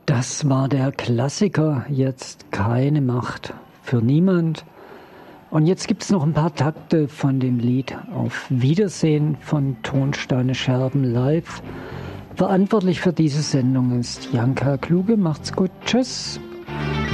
Das war der Klassiker, jetzt keine Macht für niemand. Und jetzt gibt es noch ein paar Takte von dem Lied Auf Wiedersehen von Tonsteine Scherben live. Verantwortlich für diese Sendung ist Janka Kluge. Macht's gut. Tschüss.